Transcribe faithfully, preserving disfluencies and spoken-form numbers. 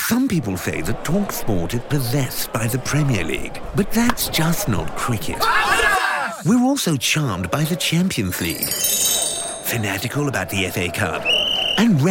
Some people say that TalkSport is possessed by the Premier League, but that's just not cricket. We're also charmed by the Champions League, fanatical about the F A Cup, and